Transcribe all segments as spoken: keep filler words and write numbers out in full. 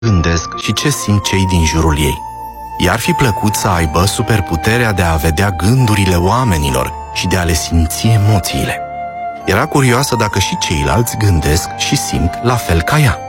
gândesc și ce simt cei din jurul ei. I-ar fi plăcut să aibă superputerea de a vedea gândurile oamenilor și de a le simți emoțiile. Era curioasă dacă și ceilalți gândesc și simt la fel ca ea.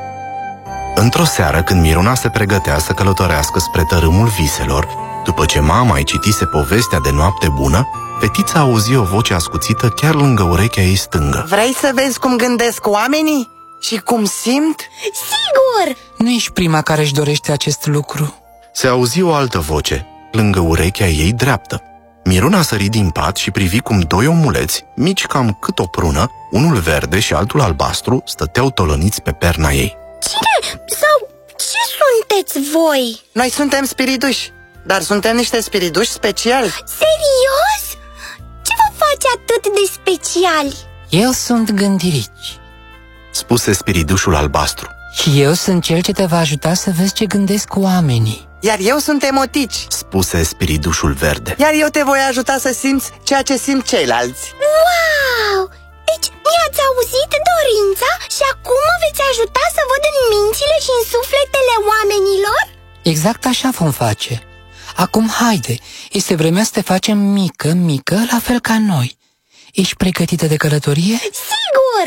Într-o seară, când Miruna se pregătea să călătorească spre tărâmul viselor, după ce mama îi citise povestea de noapte bună, fetița auzi o voce ascuțită chiar lângă urechea ei stângă. Vrei să vezi cum gândesc oamenii? Și cum simt? Sigur! Nu ești prima care își dorește acest lucru. Se auzi o altă voce, lângă urechea ei dreaptă. Miruna sări din pat și privi cum doi omuleți, mici cam cât o prună, unul verde și altul albastru, stăteau tolăniți pe perna ei. Cine sau ce sunteți voi? Noi suntem spiriduși, dar suntem niște spiriduși speciali. Serios? Ce vă face atât de speciali? Eu sunt Gândirici, spuse spiridușul albastru. și eu sunt cel ce te va ajuta să vezi ce gândesc oamenii. Iar eu sunt Emotici, spuse spiridușul verde. Iar eu te voi ajuta să simți ceea ce simt ceilalți. Wow! Deci mi-ați auzit dorința și acum mă veți ajuta să văd în mințile și în sufletele oamenilor? Exact așa vom face. Acum haide, este vremea să te facem mică, mică, la fel ca noi. Ești pregătită de călătorie? Sigur!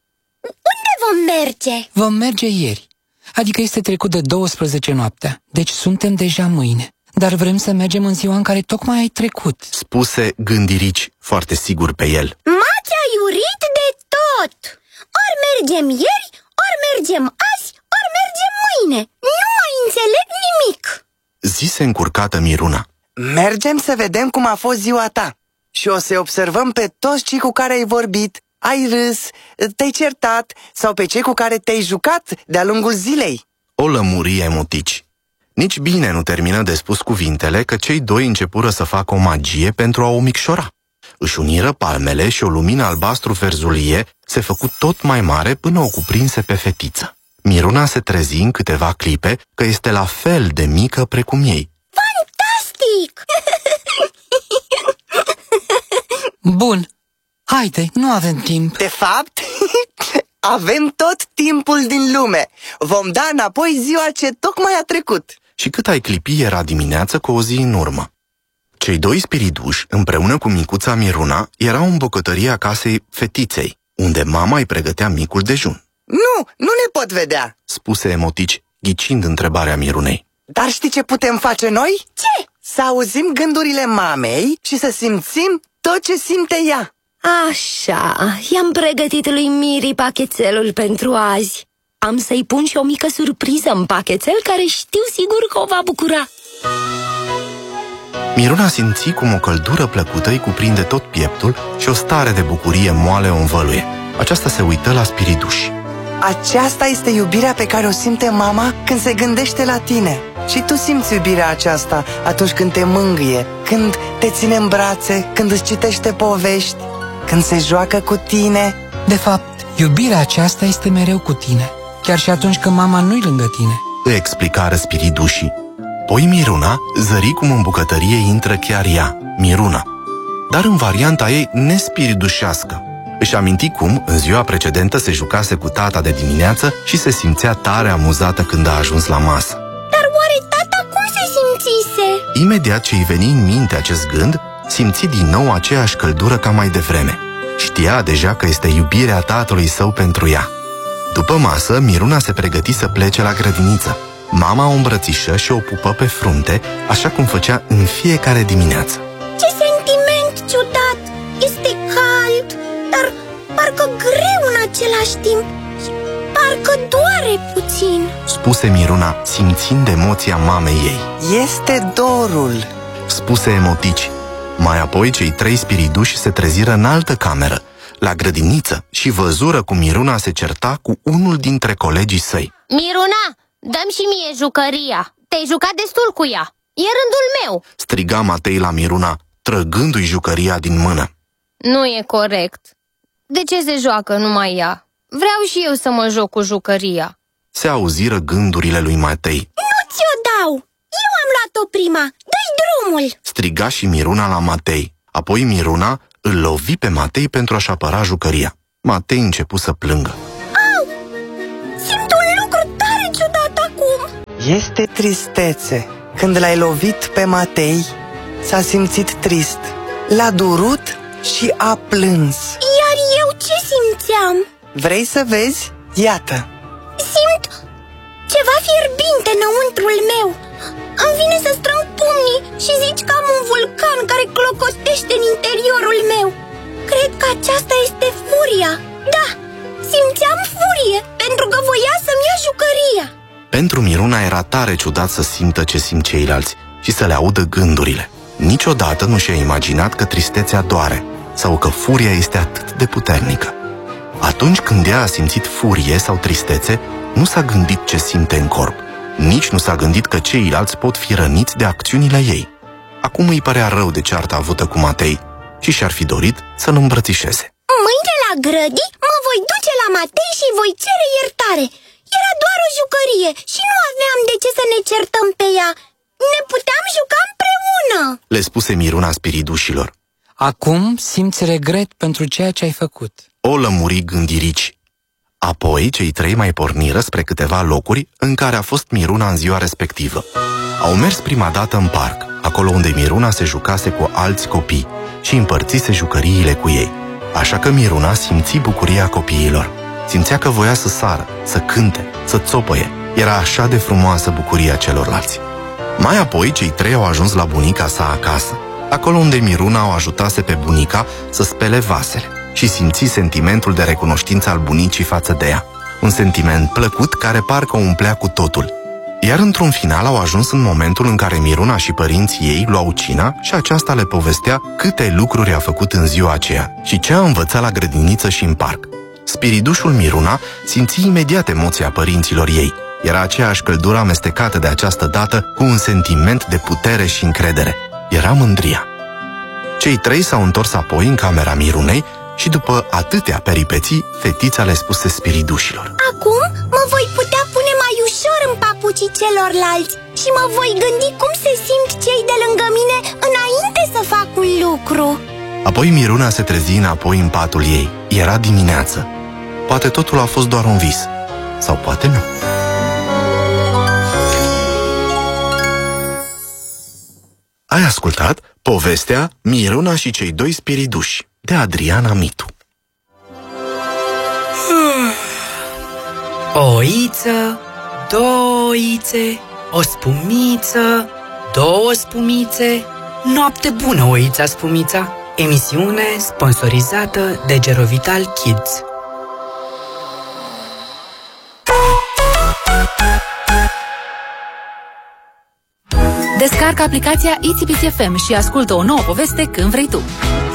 Unde vom merge? Vom merge ieri, adică este trecut de douăsprezece noaptea, deci suntem deja mâine. Dar vrem să mergem în ziua în care tocmai ai trecut, spuse Gândirici, foarte sigur pe el. M-ați aiurit de tot! Ori mergem ieri, ori mergem azi, ori mergem mâine. Nu mai înțeleg nimic! Zise încurcată Miruna. Mergem să vedem cum a fost ziua ta și o să observăm pe toți cei cu care ai vorbit, ai râs, te-ai certat sau pe cei cu care te-ai jucat de-a lungul zilei. O lămuri Emotici. Nici bine nu termină de spus cuvintele că cei doi începură să facă o magie pentru a o micșora. Își uniră palmele și o lumină albastru-verzulie se făcu tot mai mare până o cuprinse pe fetiță. Miruna se trezi în câteva clipe că este la fel de mică precum ei. Fantastic! Bun, haide, nu avem timp. De fapt, avem tot timpul din lume. Vom da înapoi ziua ce tocmai a trecut. Și cât ai clipi era dimineață cu o zi în urmă. Cei doi spiriduși, împreună cu micuța Miruna, erau în bucătăria casei fetiței, unde mama îi pregătea micul dejun. Nu, nu ne pot vedea, spuse Emotici, ghicind întrebarea Mirunei. Dar știi ce putem face noi? Ce? Să auzim gândurile mamei și să simțim tot ce simte ea. Așa, i-am pregătit lui Miri pachetelul pentru azi. Am să-i pun și o mică surpriză în pachetel care știu sigur că o va bucura. Miruna simți cum o căldură plăcută îi cuprinde tot pieptul și o stare de bucurie moale o învăluie. Aceasta se uită la spiriduși. Aceasta este iubirea pe care o simte mama când se gândește la tine. Și tu simți iubirea aceasta atunci când te mângâie, când te ține în brațe, când îți citește povești, când se joacă cu tine. De fapt, iubirea aceasta este mereu cu tine, chiar și atunci când mama nu-i lângă tine, îi explicară spiridușii. Poi Miruna zări cum în bucătărie intră chiar ea, Miruna, dar în varianta ei nespiridușească. Își aminti cum, în ziua precedentă, se jucase cu tata de dimineață și se simțea tare amuzată când a ajuns la masă. Dar oare tata cum se simțise? Imediat ce îi veni în minte acest gând, simți din nou aceeași căldură ca mai devreme. Știa deja că este iubirea tatălui său pentru ea. După masă, Miruna se pregăti să plece la grădiniță. Mama o îmbrățișă și o pupă pe frunte, așa cum făcea în fiecare dimineață. Ce sentiment ciudat! Este cald, dar parcă greu în același timp și parcă doare puțin, spuse Miruna, simțind emoția mamei ei. Este dorul, spuse Emotici. Mai apoi cei trei spiriduși se treziră în altă cameră, la grădiniță, și văzură cum Miruna se certa cu unul dintre colegii săi. Miruna, dă-mi și mie jucăria. Te-ai jucat destul cu ea. E rândul meu, striga Matei la Miruna, trăgându-i jucăria din mână. Nu e corect. De ce se joacă numai ea? Vreau și eu să mă joc cu jucăria. Se auziră gândurile lui Matei. Nu ți-o dau! Eu am luat-o prima! Dă-i drumul! Striga și Miruna la Matei. Apoi Miruna îl lovi pe Matei pentru a-și apăra jucăria. Matei începu să plângă. Au! Simt un lucru tare ciudat acum! Este tristețe. Când l-ai lovit pe Matei, s-a simțit trist, l-a durut și a plâns. Iar eu ce simțeam? Vrei să vezi? Iată! Simt ceva fierbinte înăuntrul meu. Îmi vine să strâng pumnii și zici că am un vulcan care clocotește în interiorul meu. Cred că aceasta este furia. Da, simțeam furie pentru că voia să-mi ia jucăria. Pentru Miruna era tare ciudat să simtă ce simt ceilalți și să le audă gândurile. Niciodată nu și-a imaginat că tristețea doare sau că furia este atât de puternică. Atunci când ea a simțit furie sau tristețe, nu s-a gândit ce simte în corp. Nici nu s-a gândit că ceilalți pot fi răniți de acțiunile ei. Acum îi părea rău de cearta avută cu Matei și și-ar fi dorit să-l îmbrățișeze. Mâine la grădi mă voi duce la Matei și voi cere iertare. Era doar o jucărie și nu aveam de ce să ne certăm pe ea. Ne puteam juca împreună, le spuse Miruna spiridușilor. Acum simți regret pentru ceea ce ai făcut. O lămuri gândirici. Apoi, cei trei mai porniră spre câteva locuri în care a fost Miruna în ziua respectivă. Au mers prima dată în parc, acolo unde Miruna se jucase cu alți copii și împărțise jucăriile cu ei. Așa că Miruna simți bucuria copiilor. Simțea că voia să sară, să cânte, să țopăie. Era așa de frumoasă bucuria celorlalți. Mai apoi, cei trei au ajuns la bunica sa acasă, acolo unde Miruna o ajutase pe bunica să spele vasele și simți sentimentul de recunoștință al bunicii față de ea. Un sentiment plăcut care parcă umplea cu totul. Iar într-un final au ajuns în momentul în care Miruna și părinții ei luau cina și aceasta le povestea câte lucruri a făcut în ziua aceea și ce a învățat la grădiniță și în parc. Spiridușul Miruna simți imediat emoția părinților ei. Era aceeași căldură amestecată de această dată cu un sentiment de putere și încredere. Era mândria. Cei trei s-au întors apoi în camera Mirunei și după atâtea peripeții, fetița le spuse spiridușilor: acum mă voi putea pune mai ușor în papucii celorlalți și mă voi gândi cum se simt cei de lângă mine înainte să fac un lucru. Apoi Miruna se trezi înapoi în patul ei. Era dimineață. Poate totul a fost doar un vis. Sau poate nu. Ai ascultat povestea Miruna și cei doi spiriduși de Adriana Mitu. O oiță, două oițe, o spumiță, două spumițe. Noapte bună, oița spumița. Emisiune sponsorizată de Gerovital Kids. Descarcă aplicația I T B T F M și ascultă o nouă poveste când vrei tu.